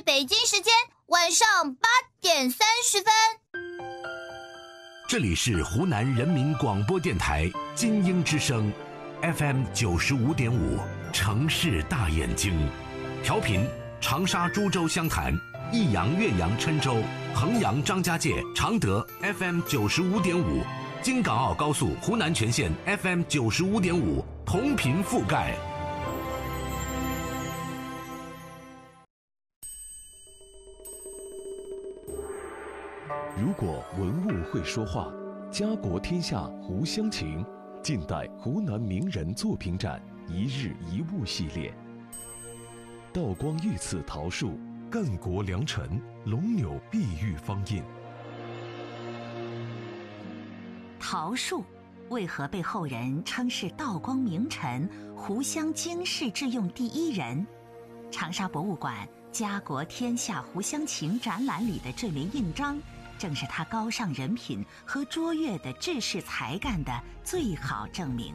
北京时间晚上8:30。 这里是湖南人民广播电台金鹰之声 FM 95.5城市大眼睛，调频长沙、株洲、湘潭、益阳、岳阳、郴州、衡阳、张家界、常德 FM 95.5，京港澳高速湖南全线 FM 95.5同频覆盖。 如果文物会说话，家国天下湖乡情，近代湖南名人作品展一日一物系列。道光御赐桃树，干国良辰，龙钮碧玉方印。 桃树为何被后人称是道光名臣、湖乡经世致用第一人？长沙博物馆家国天下湖乡情展览里的这枚印章，正是他高尚人品和卓越的治世才干的最好证明。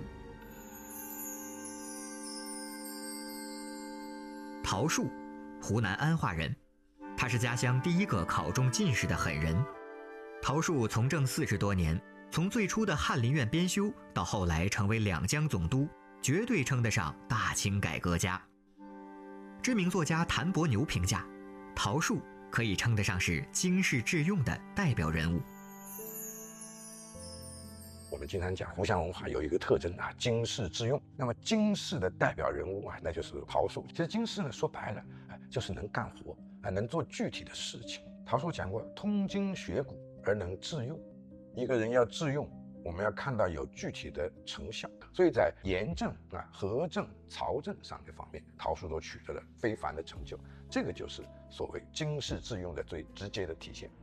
陶树，湖南安化人，他是家乡第一个考中进士的狠人。陶树从政40多年，从最初的翰林院编修，到后来成为两江总督，绝对称得上大清改革家。知名作家谭伯牛评价，陶树可以称得上是经世致用的代表人物。 我们经常讲湖湘文化有一个特征啊，经世致用。那么经世的代表人物啊，那就是陶树。其实经世呢，说白了，就是能干活啊，能做具体的事情。陶树讲过，通经学古而能致用。一个人要致用，我们要看到有具体的成效。所以在严政啊、和政、朝政上这方面，陶树都取得了非凡的成就。这个就是所谓经世致用的最直接的体现。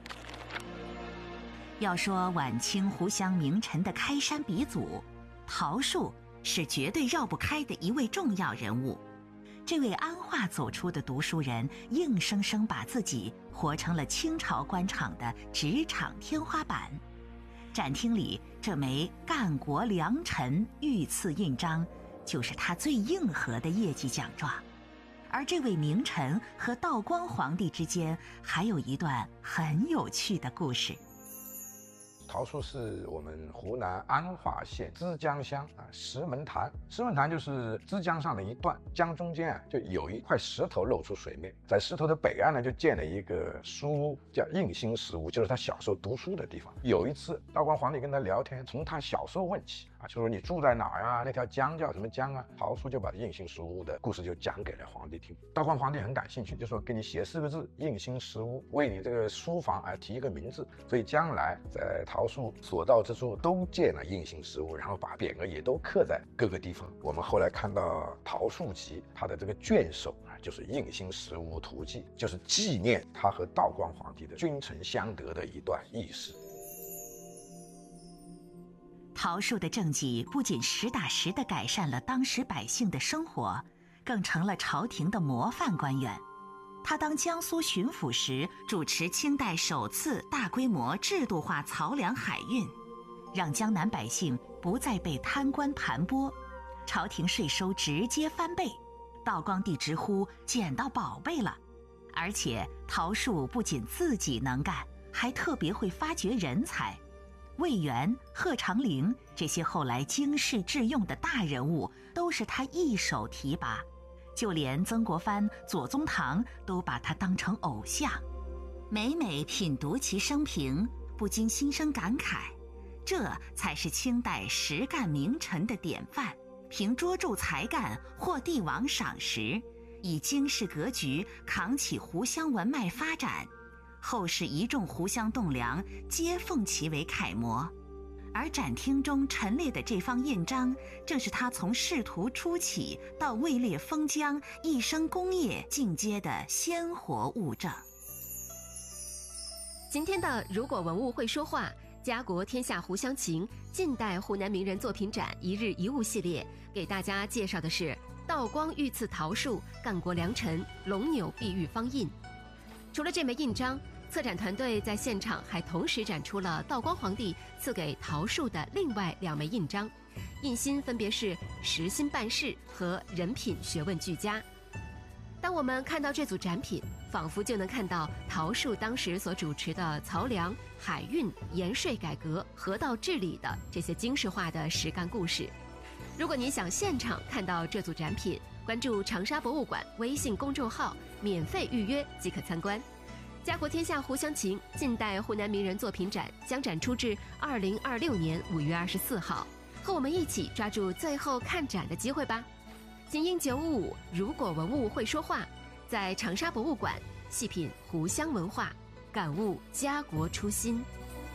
要说晚清湖湘名臣的开山鼻祖，陶树是绝对绕不开的一位重要人物。这位安化走出的读书人，硬生生把自己活成了清朝官场的职场天花板。展厅里这枚干国良辰御赐印章，就是他最硬核的业绩奖状。而这位名臣和道光皇帝之间还有一段很有趣的故事。 陶树是我们湖南安化县枝江乡石门潭。石门潭就是枝江上的一段，江中间就有一块石头露出水面，在石头的北岸呢就建了一个书屋，叫应兴石屋，就是他小时候读书的地方。有一次道光皇帝跟他聊天，从他小时候问起就说你住在哪儿啊？那条江叫什么江啊？陶树就把应兴石屋的故事就讲给了皇帝听。道光皇帝很感兴趣，就说给你写4个字应兴石屋，为你这个书房提一个名字。所以将来在陶树所到之处都建了应兴石屋，然后把匾额也都刻在各个地方。我们后来看到陶树集，它的这个卷首就是应兴石屋图记，就是纪念他和道光皇帝的君臣相得的一段轶事。 陶树的政绩不仅实打实地改善了当时百姓的生活，更成了朝廷的模范官员。他当江苏巡抚时，主持清代首次大规模制度化漕粮海运，让江南百姓不再被贪官盘剥，朝廷税收直接翻倍。道光帝直呼捡到宝贝了。而且陶树不仅自己能干，还特别会发掘人才。魏源、贺长龄这些后来经世致用的大人物，都是他一手提拔。就连曾国藩、左宗棠都把他当成偶像。每每品读其生平，不禁心生感慨，这才是清代实干名臣的典范。凭卓著才干获帝王赏识，以经世格局扛起湖湘文脉发展，后世一众湖湘栋梁皆奉其为楷模。而展厅中陈列的这方印章，正是他从仕途初起到位列封疆，一生功业进阶的鲜活物证。 今天的如果文物会说话，家国天下湖湘情近代湖南名人作品展一日一物系列，给大家介绍的是道光御赐桃树干国良辰龙钮碧玉方印。除了这枚印章，策展团队在现场还同时展出了道光皇帝赐给陶树的另外2枚印章，印心分别是实心办事和人品学问俱佳。 当我们看到这组展品，仿佛就能看到陶树当时所主持的漕粮、海运、盐税改革、河道治理的这些京市化的实干故事。如果你想现场看到这组展品，关注长沙博物馆微信公众号，免费预约即可参观。家国天下湖湘琴近代湖南名人作品展将展出至2026年5月24号，和我们一起抓住最后看展的机会吧。精英955，如果文物会说话，在长沙博物馆细品湖湘文化，感悟家国初心。